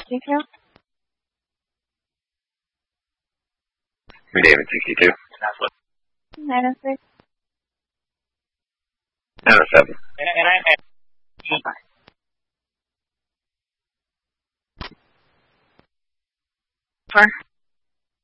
detail? David 62. 906. 907. And I. Bye. 4.